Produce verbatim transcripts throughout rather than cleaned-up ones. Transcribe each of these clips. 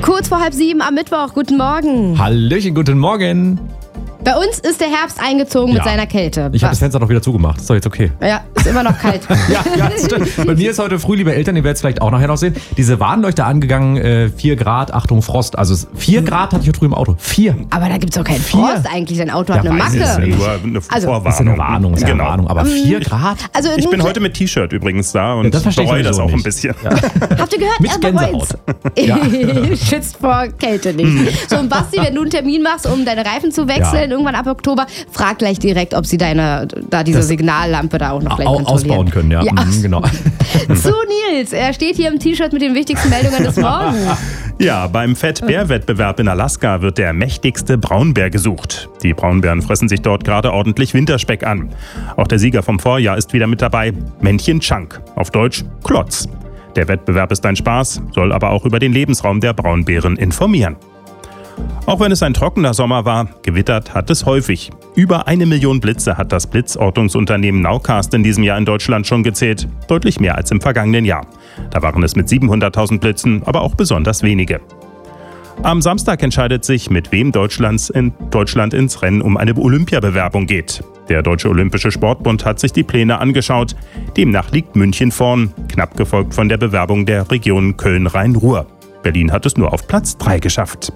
Kurz vor halb sieben am Mittwoch. Guten Morgen. Hallöchen, guten Morgen. Bei uns ist der Herbst eingezogen mit Ja. seiner Kälte. Ich habe das Fenster doch wieder zugemacht. Ist doch jetzt okay. Ja, ist immer noch kalt. Ja, ja, das stimmt. Bei mir ist heute früh, liebe Eltern, ihr werdet es vielleicht auch nachher noch sehen, diese Warnleuchte angegangen, äh, vier Grad, Achtung, Frost. Also vier Grad hatte ich heute früh im Auto. vier. Aber da gibt es doch keinen Vier? Frost eigentlich. Dein Auto hat Ja, eine weiß ich Macke. nicht. Nur eine Also- Vorwarnung. Ist ja eine Warnung, ist ja eine Genau. Warnung. Aber vier Grad? Also Ich nun- bin heute mit T-Shirt übrigens da und Ja, das verstehe ich bereue das sowieso auch ein nicht. bisschen. Habt ihr gehört? Mit Er bereut's. Gänsehaut. Schützt vor Kälte nicht. So, und Basti, wenn du einen Termin machst, um deine Reifen zu wechseln, Ja. irgendwann ab Oktober, frag gleich direkt, ob sie deine, da diese Das- Signallampe da auch noch gleich Au- kontrollieren. ausbauen können, ja. Ja. Mhm, genau. Zu Nils. Er steht hier im T-Shirt mit den wichtigsten Meldungen des Morgens. Ja, beim Fettbär-Wettbewerb in Alaska wird der mächtigste Braunbär gesucht. Die Braunbären fressen sich dort gerade ordentlich Winterspeck an. Auch der Sieger vom Vorjahr ist wieder mit dabei, Männchen Chunk, auf Deutsch Klotz. Der Wettbewerb ist ein Spaß, soll aber auch über den Lebensraum der Braunbären informieren. Auch wenn es ein trockener Sommer war, gewittert hat es häufig. Über eine Million Blitze hat das Blitzortungsunternehmen Nowcast in diesem Jahr in Deutschland schon gezählt. Deutlich mehr als im vergangenen Jahr. Da waren es mit siebenhunderttausend Blitzen, aber auch besonders wenige. Am Samstag entscheidet sich, mit wem Deutschlands in Deutschland ins Rennen um eine Olympiabewerbung geht. Der Deutsche Olympische Sportbund hat sich die Pläne angeschaut. Demnach liegt München vorn, knapp gefolgt von der Bewerbung der Region Köln-Rhein-Ruhr. Berlin hat es nur auf Platz drei geschafft.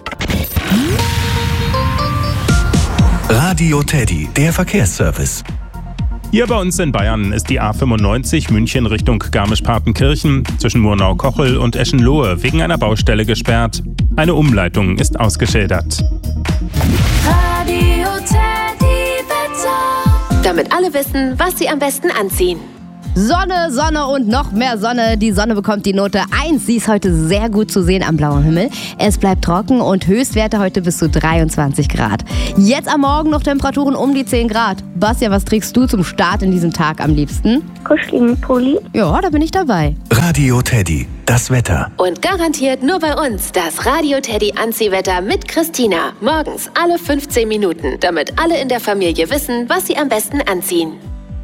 Radio Teddy, der Verkehrsservice. Hier bei uns in Bayern ist die A fünfundneunzig München Richtung Garmisch-Partenkirchen zwischen Murnau-Kochel und Eschenlohe wegen einer Baustelle gesperrt. Eine Umleitung ist ausgeschildert. Radio Teddy Wetter. Damit alle wissen, was sie am besten anziehen. Sonne, Sonne und noch mehr Sonne. Die Sonne bekommt die Note eins. Sie ist heute sehr gut zu sehen am blauen Himmel. Es bleibt trocken und Höchstwerte heute bis zu dreiundzwanzig Grad. Jetzt am Morgen noch Temperaturen um die zehn Grad. Bastian, was trägst du zum Start in diesem Tag am liebsten? kuscheligen Pulli. Ja, da bin ich dabei. Radio Teddy, das Wetter. Und garantiert nur bei uns das Radio Teddy Anziehwetter mit Christina. Morgens alle fünfzehn Minuten, damit alle in der Familie wissen, was sie am besten anziehen.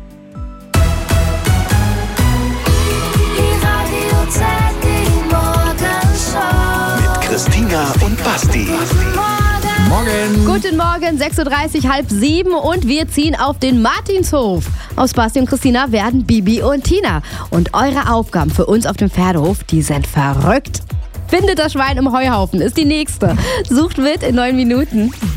Mit Christina und Basti. Morgen. Guten Morgen, sechs Uhr dreißig, halb sieben und wir ziehen auf den Martinshof. Aus Basti und Christina werden Bibi und Tina. Und eure Aufgaben für uns auf dem Pferdehof, die sind verrückt. Findet das Schwein im Heuhaufen, ist die nächste. Sucht mit in neun Minuten.